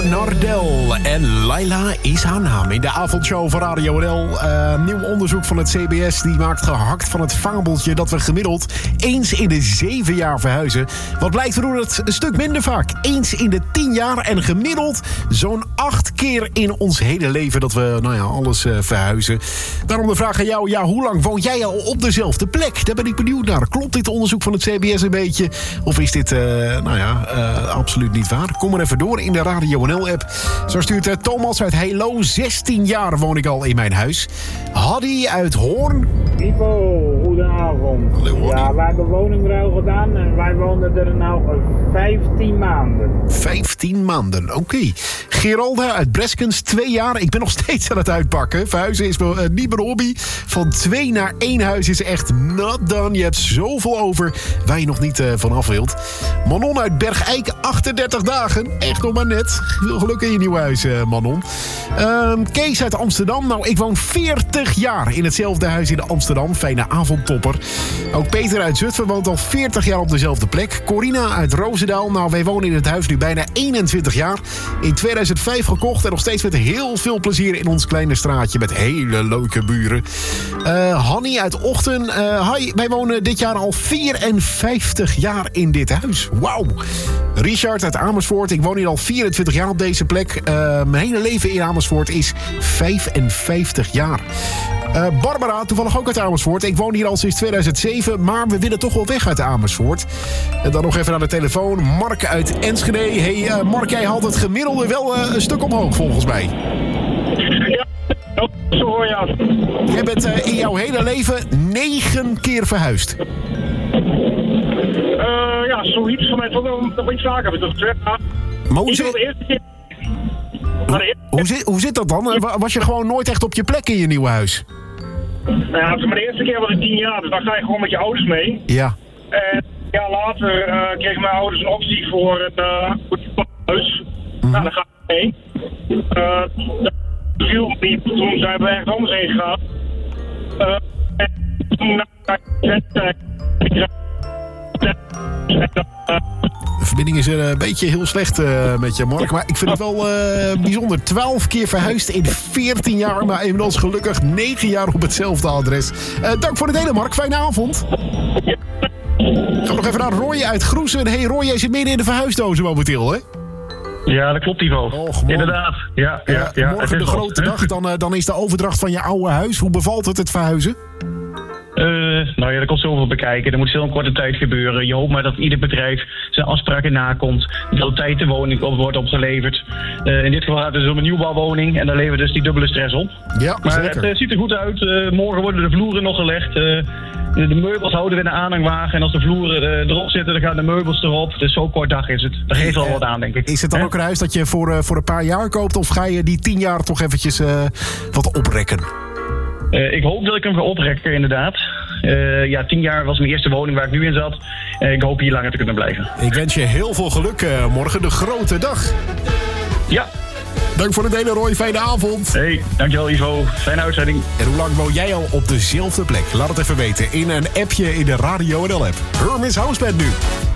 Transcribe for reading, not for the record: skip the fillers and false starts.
Nardel en Laila is haar naam. In de avondshow van Radio NL. Nieuw onderzoek van het CBS die maakt gehakt van het fabeltje dat we gemiddeld eens in de 7 jaar verhuizen. Wat blijkt, we doen het een stuk minder vaak. Eens in de 10 jaar en gemiddeld zo'n 8 keer in ons hele leven dat we alles verhuizen. Daarom de vraag aan jou, hoe lang woon jij al op dezelfde plek? Daar ben ik benieuwd naar. Klopt dit onderzoek van het CBS een beetje? Of is dit absoluut niet waar? Kom maar even door in de Radio NL-app. Zo stuurt Thomas uit Heilo. 16 jaar woon ik al in mijn huis. Haddy uit Hoorn. Ivo, goedenavond. Hallo, ja, wij hebben woningruil gedaan en wij woonden er nou 15 maanden. 15 maanden, oké. Geralda uit Breskens, 2 jaar. Ik ben nog steeds aan het uitpakken. Verhuizen is niet mijn hobby. Van 2 naar 1 huis is echt not done. Je hebt zoveel over waar je nog niet vanaf wilt. Manon uit Bergijk, 38 dagen. Echt nog maar net. Veel geluk in je nieuwe huis, Manon. Kees uit Amsterdam. Nou, ik woon 40 jaar in hetzelfde huis in Amsterdam. Fijne avondtopper. Ook Peter uit Zutphen woont al 40 jaar op dezelfde plek. Corina uit Roosendaal. Nou, wij wonen in het huis nu bijna 21 jaar. In 2005 gekocht en nog steeds met heel veel plezier in ons kleine straatje met hele leuke buren. Hanny uit Ochten. Hi, wij wonen dit jaar al 54 jaar in dit huis. Wauw. Richard uit Amersfoort. Ik woon hier al 24 jaar op deze plek. Mijn hele leven in Amersfoort is 55 jaar. Barbara, toevallig ook uit Amersfoort. Ik woon hier al sinds 2007, maar we willen toch wel weg uit Amersfoort. En dan nog even naar de telefoon. Mark uit Enschede. Hey Mark, jij haalt het gemiddelde wel een stuk omhoog volgens mij. Ja, zo hoor je af. Jij bent in jouw hele leven 9 keer verhuisd. Ja, zoiets van mij toch wel nog iets vaker. Maar hoe zit dat dan? Was je gewoon nooit echt op je plek in je nieuwe huis? Nou ja, maar de eerste keer was ik 10 jaar, dus dan ga je gewoon met je ouders mee. Ja. En een jaar later kregen mijn ouders een optie voor het huis. Nou, dan ga ik mee. Dat viel me niet, toen zijn we ergens anders heen gegaan. En toen de verbinding is een beetje heel slecht met je, Mark. Maar ik vind het wel bijzonder. 12 keer verhuisd in 14 jaar. Maar inmiddels gelukkig 9 jaar op hetzelfde adres. Dank voor het delen, Mark. Fijne avond. Gaan we nog even naar Roy uit Groesen. Hey Roy, jij zit midden in de verhuisdozen momenteel, hè? Ja, dat klopt, Ivo. Och, inderdaad. Ja, morgen de grote dag. Dan is de overdracht van je oude huis. Hoe bevalt het verhuizen? Er komt zoveel bekijken. Er moet veel in korte tijd gebeuren. Je hoopt maar dat ieder bedrijf zijn afspraken nakomt. Dat op tijd de woning wordt opgeleverd. In dit geval gaat het dus om een nieuwbouwwoning. En daar levert dus die dubbele stress op. Ja, maar zeker. Het ziet er goed uit. Morgen worden de vloeren nog gelegd. De meubels houden we in de aanhangwagen. En als de vloeren erop zitten, dan gaan de meubels erop. Dus zo kort dag is het. Daar geeft wel wat aan, denk ik. Is het dan ook een huis dat je voor een paar jaar koopt? Of ga je die 10 jaar toch eventjes wat oprekken? Ik hoop dat ik hem ga oprekken, inderdaad. 10 jaar was mijn eerste woning waar ik nu in zat. Ik hoop hier langer te kunnen blijven. Ik wens je heel veel geluk morgen, de grote dag. Ja. Dank voor het delen, Roy. Fijne avond. Hey, dankjewel Ivo. Fijne uitzending. En hoe lang woon jij al op dezelfde plek? Laat het even weten in een appje in de Radio NL-app. Hermes Houseband nu.